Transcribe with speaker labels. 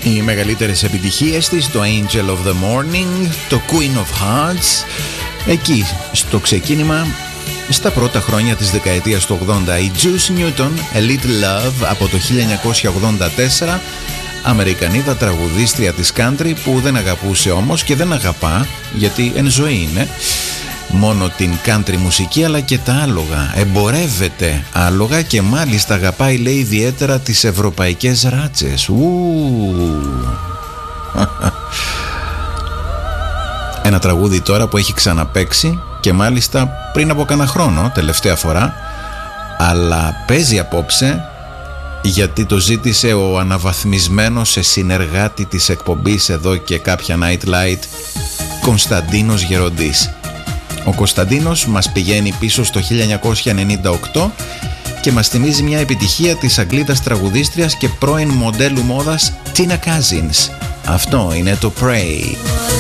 Speaker 1: Οι μεγαλύτερες επιτυχίες της, το Angel of the Morning, το Queen of Hearts, εκεί στο ξεκίνημα, στα πρώτα χρόνια της δεκαετίας του 80. Η Juice Newton, A Little Love, από το 1984, Αμερικανίδα τραγουδίστρια της country που δεν αγαπούσε όμως και δεν αγαπά, γιατί εν ζωή είναι, μόνο την country μουσική αλλά και τα άλογα. Εμπορεύεται άλογα και μάλιστα αγαπάει, λέει, ιδιαίτερα τις ευρωπαϊκές ράτσες. Ένα τραγούδι τώρα που έχει ξαναπαίξει και μάλιστα πριν από κάνα χρόνο, τελευταία φορά, αλλά παίζει απόψε γιατί το ζήτησε ο αναβαθμισμένος σε συνεργάτη της εκπομπής εδώ και κάποια Nightlight, Κωνσταντίνος Γεροντής. Ο Κωνσταντίνος μας πηγαίνει πίσω στο 1998 και μας θυμίζει μια επιτυχία της Αγγλίδας τραγουδίστριας και πρώην μοντέλου μόδας Tina Cousins. Αυτό είναι το Pray.